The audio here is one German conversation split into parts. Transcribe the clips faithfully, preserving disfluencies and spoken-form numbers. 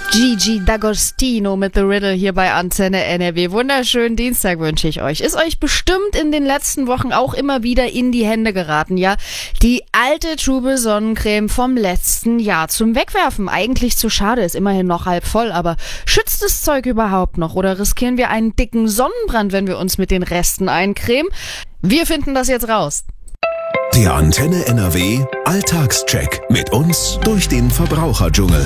Gigi D'Agostino mit The Riddle hier bei Antenne N R W. Wunderschönen Dienstag wünsche ich euch. Ist euch bestimmt in den letzten Wochen auch immer wieder in die Hände geraten, ja? Die alte Tube Sonnencreme vom letzten Jahr zum Wegwerfen. Eigentlich zu schade, ist immerhin noch halb voll, aber schützt das Zeug überhaupt noch? Oder riskieren wir einen dicken Sonnenbrand, wenn wir uns mit den Resten eincremen? Wir finden das jetzt raus. Der Antenne N R W Alltagscheck mit uns durch den Verbraucherdschungel.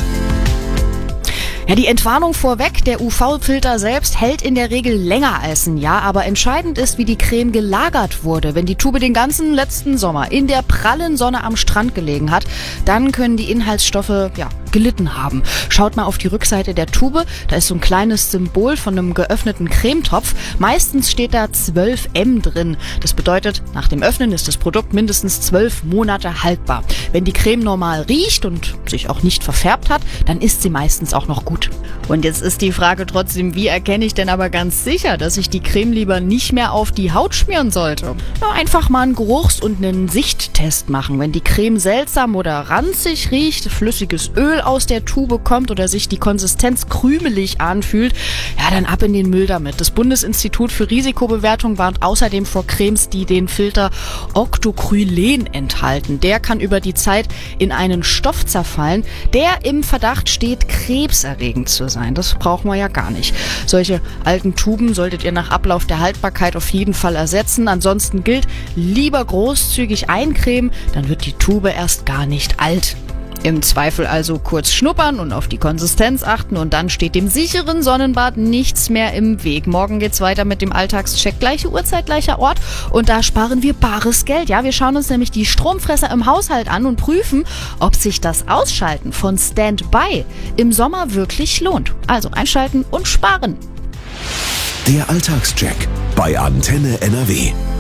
Ja, die Entwarnung vorweg, der U V-Filter selbst hält in der Regel länger als ein Jahr, aber entscheidend ist, wie die Creme gelagert wurde. Wenn die Tube den ganzen letzten Sommer in der prallen Sonne am Strand gelegen hat, dann können die Inhaltsstoffe, ja, gelitten haben. Schaut mal auf die Rückseite der Tube, da ist so ein kleines Symbol von einem geöffneten Cremetopf. Meistens steht da zwölf M drin. Das bedeutet, nach dem Öffnen ist das Produkt mindestens zwölf Monate haltbar. Wenn die Creme normal riecht und sich auch nicht verfärbt hat, dann ist sie meistens auch noch gut. Und jetzt ist die Frage trotzdem, wie erkenne ich denn aber ganz sicher, dass ich die Creme lieber nicht mehr auf die Haut schmieren sollte? Na, einfach mal einen Geruchs- und einen Sichttest machen. Wenn die Creme seltsam oder ranzig riecht, flüssiges Öl aus der Tube kommt oder sich die Konsistenz krümelig anfühlt, ja, dann ab in den Müll damit. Das Bundesinstitut für Risikobewertung warnt außerdem vor Cremes, die den Filter Octocryllen enthalten. Der kann über die Zeit in einen Stoff zerfallen, der im Verdacht steht, krebserregend zu sein. Das brauchen wir ja gar nicht. Solche alten Tuben solltet ihr nach Ablauf der Haltbarkeit auf jeden Fall ersetzen. Ansonsten gilt, lieber großzügig eincremen, dann wird die Tube erst gar nicht alt. Im Zweifel also kurz schnuppern und auf die Konsistenz achten und dann steht dem sicheren Sonnenbad nichts mehr im Weg. Morgen geht's weiter mit dem Alltagscheck. Gleiche Uhrzeit, gleicher Ort und da sparen wir bares Geld. Ja, wir schauen uns nämlich die Stromfresser im Haushalt an und prüfen, ob sich das Ausschalten von Standby im Sommer wirklich lohnt. Also einschalten und sparen. Der Alltagscheck bei Antenne N R W.